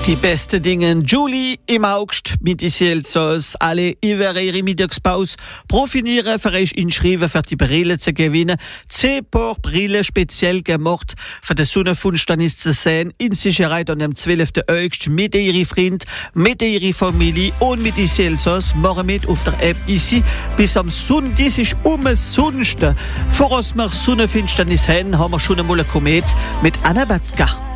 Die besten Dinge. Julie im August mit Celsius. Alle über ihre Mittagspause profitieren für euch inschreiben für die Brille zu gewinnen. 10 Paar Brillen speziell gemacht für den Sonnenfinsternis zu sehen. In Sicherheit an dem 12. August mit ihren Freunden, mit ihrer Familie und mit die Celsius. Morgen mit auf der App ici. Bis am Sonntag ist umsonst. Vor uns wir Sonnenfinsternis haben wir schon einmal ein Komet mit Anna Batka.